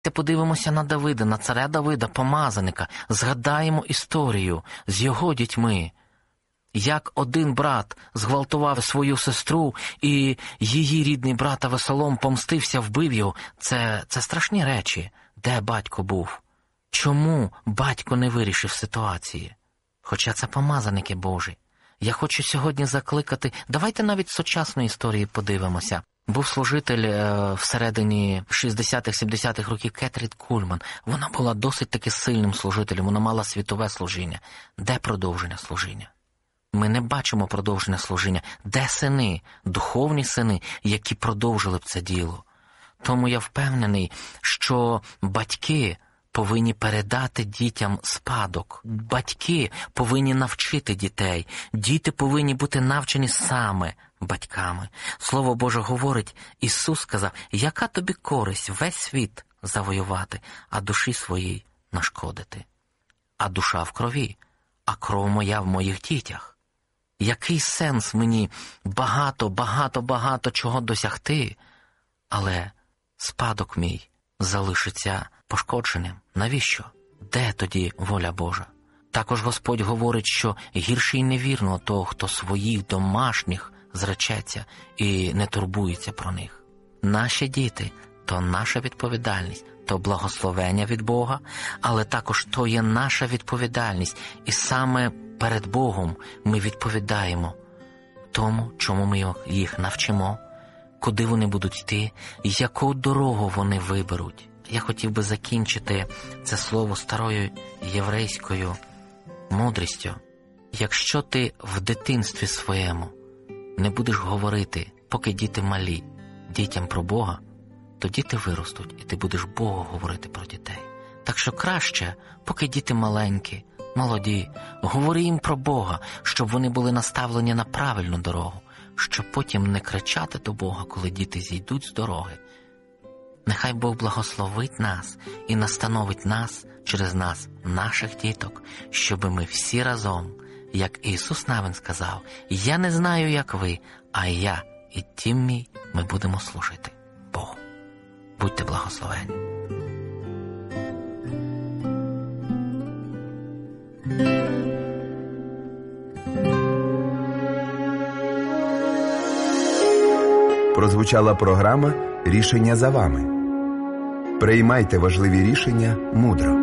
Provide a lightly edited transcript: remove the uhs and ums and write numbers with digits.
Подивимося на Давида, на царя Давида, помазаника, згадаємо історію з його дітьми. Як один брат зґвалтував свою сестру, і її рідний брат Авесолом помстився, вбив його. Це страшні речі. Де батько був? Чому батько не вирішив ситуації? Хоча це помазаники Божі. Я хочу сьогодні закликати, давайте навіть сучасної історії подивимося. Був служитель всередині 60-х, 70-х років Кетрін Кульман. Вона була досить таки сильним служителем, вона мала світове служіння. Де продовження служіння? Ми не бачимо продовження служіння. Де сини, духовні сини, які продовжили б це діло? Тому я впевнений, що батьки повинні передати дітям спадок. Батьки повинні навчити дітей. Діти повинні бути навчені саме батьками. Слово Боже говорить, Ісус сказав, яка тобі користь весь світ завоювати, а душі своїй нашкодити? А душа в крові, а кров моя в моїх дітях. Який сенс мені багато чого досягти, але спадок мій залишиться пошкодженим? Навіщо? Де тоді воля Божа? Також Господь говорить, що гірше й невірно того, хто своїх домашніх зречеться і не турбується про них. Наші діти – то наша відповідальність, то благословення від Бога, але також то є наша відповідальність. І саме перед Богом ми відповідаємо тому, чому ми їх навчимо, куди вони будуть йти, яку дорогу вони виберуть. Я хотів би закінчити це слово старою єврейською мудрістю. Якщо ти в дитинстві своєму не будеш говорити, поки діти малі, дітям про Бога, то діти виростуть, і ти будеш Богу говорити про дітей. Так що краще, поки діти маленькі, молоді, говори їм про Бога, щоб вони були наставлені на правильну дорогу, щоб потім не кричати до Бога, коли діти зійдуть з дороги. Нехай Бог благословить нас і настановить нас через нас, наших діток, щоби ми всі разом, як Ісус Навин сказав, «Я не знаю, як ви, а я і дім мій, ми будемо служити Богу». Будьте благословені. Прозвучала програма «Рішення за вами». Приймайте важливі рішення мудро.